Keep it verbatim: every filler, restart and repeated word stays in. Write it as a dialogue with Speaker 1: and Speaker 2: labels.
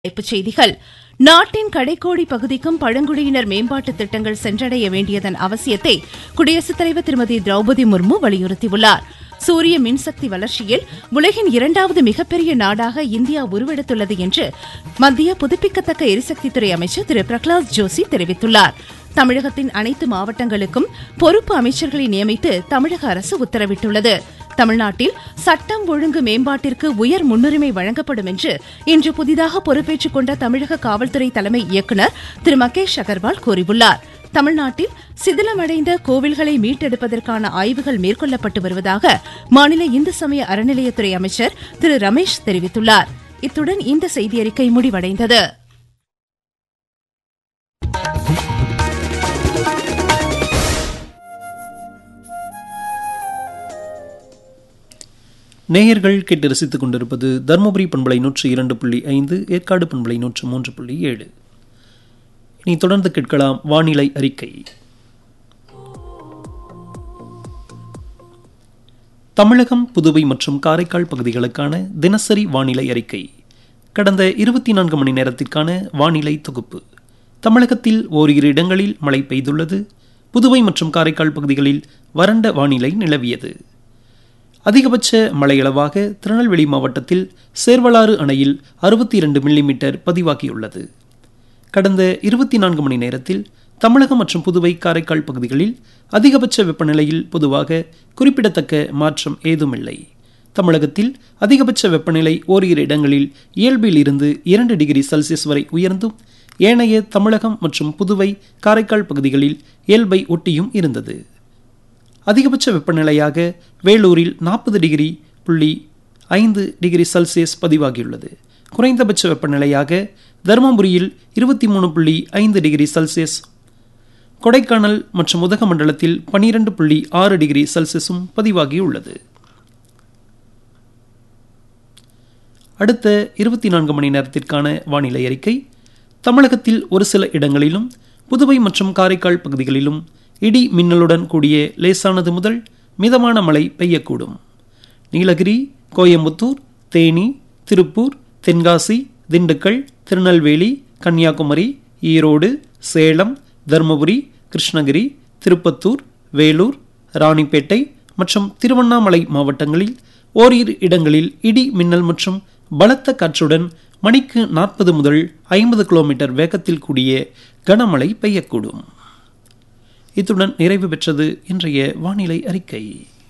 Speaker 1: தலைப்புச் செய்திகள். நாட்டின் கடைக்கோடி பகுதிக்கும் பழங்குடியினர் மேம்பாட்டு திட்டங்கள் சென்றடைய வேண்டியதன் அவசியத்தை குடியரசுத் தலைவர் திருமதி திரௌபதி முர்மு வலியுறுத்தியுள்ளார். சூரிய மின்சக்தி வளர்ச்சியில் உலகின் இரண்டாவது மிகப்பெரிய நாடாக இந்தியா உருவெடுத்துள்ளது என்று மத்திய புதுப்பிக்கத்தக்க எரிசக்தித்துறை அமைச்சர் திரு பிரகலாத் ஜோஷி தெரிவித்துள்ளார். தமிழகத்தின் அனைத்து மாவட்டங்களுக்கும் பொறுப்பு அமைச்சர்களை நியமித்து தமிழக அரசு உத்தரவிட்டுள்ளது. தமிழ்நாட்டில் சட்டம் ஒழுங்கு மேம்பாட்டிற்கு உயர் முன்னுரிமை வழங்கப்படும் என்று இன்று புதிதாக பொறுப்பேற்றுக் கொண்ட தமிழக காவல்துறை தலைமை இயக்குநர் திரு மகேஷ் அகர்வால் கூறியுள்ளார். தமிழ்நாட்டில் சிதிலமடைந்த கோவில்களை மீட்டெடுப்பதற்கான ஆய்வுகள் மேற்கொள்ளப்பட்டு வருவதாக மாநில இந்து சமய அறநிலையத்துறை அமைச்சர் திரு ரமேஷ் தெரிவித்துள்ளார். இத்துடன் இந்த செய்தியறிக்கை முடிவடைந்தது.
Speaker 2: நேயர்கள் கேட்டு ரசித்துக் கொண்டிருப்பது தருமபுரி பண்பலை நூற்று இரண்டு புள்ளி ஐந்து, ஏற்காடு பண்பலை நூற்று மூன்று புள்ளி ஏழு. இனி தொடர்ந்து கேட்கலாம் வானிலை அறிக்கை. தமிழகம், புதுவை மற்றும் காரைக்கால் பகுதிகளுக்கான தினசரி வானிலை அறிக்கை. கடந்த இருபத்தி நான்கு மணி நேரத்திற்கான வானிலை தொகுப்பு. தமிழகத்தில் ஓரிரு இடங்களில் மழை பெய்துள்ளது. புதுவை மற்றும் காரைக்கால் பகுதிகளில் வறண்ட வானிலை நிலவியது. அதிகபட்ச மழையளவாக திருநெல்வேலி மாவட்டத்தில் சேர்வலாறு அணையில் அறுபத்தி இரண்டு மில்லிமீட்டர் பதிவாகியுள்ளது. கடந்த இருபத்தி நான்கு மணி நேரத்தில் தமிழகம் மற்றும் புதுவை காரைக்கால் பகுதிகளில் அதிகபட்ச வெப்பநிலையில் பொதுவாக குறிப்பிடத்தக்க மாற்றம் ஏதுமில்லை. தமிழகத்தில் அதிகபட்ச வெப்பநிலை ஓரிரு இடங்களில் இயல்பில் இருந்து இரண்டு டிகிரி செல்சியஸ் வரை உயர்ந்தும் ஏனைய தமிழகம் மற்றும் புதுவை காரைக்கால் பகுதிகளில் இயல்பை ஒட்டியும் இருந்தது. அதிகபட்ச வெப்பநிலையாக வேலூரில் நாற்பது டிகிரி புள்ளி ஐந்து டிகிரி செல்சியஸ் பதிவாகியுள்ளது. குறைந்தபட்ச வெப்பநிலையாக தருமபுரியில் இருபத்தி மூணு புள்ளி ஐந்து டிகிரி செல்சியஸ், கொடைக்கானல் மற்றும் உதகமண்டலத்தில் பனிரெண்டு புள்ளி ஆறு டிகிரி செல்சியஸும் பதிவாகியுள்ளது. அடுத்த இருபத்தி நான்கு மணி நேரத்திற்கான வானிலை அறிக்கை. தமிழகத்தில் ஒரு சில இடங்களிலும் புதுவை மற்றும் காரைக்கால் பகுதிகளிலும் இடி மின்னலுடன் கூடிய லேசானது முதல் மிதமான மழை பெய்யக்கூடும். நீலகிரி, கோயம்புத்தூர், தேனி, திருப்பூர், தென்காசி, திண்டுக்கல், திருநெல்வேலி, கன்னியாகுமரி, ஈரோடு, சேலம், தருமபுரி, கிருஷ்ணகிரி, திருப்பத்தூர், வேலூர், ராணிப்பேட்டை மற்றும் திருவண்ணாமலை மாவட்டங்களில் ஓரிரு இடங்களில் இடி மின்னல் மற்றும் பலத்த காற்றுடன் மணிக்கு நாற்பது முதல் ஐம்பது கிலோமீட்டர் வேகத்தில் கூடிய கனமழை பெய்யக்கூடும். இத்துடன் நிறைவு பெற்றது இன்றைய வானிலை அறிக்கை.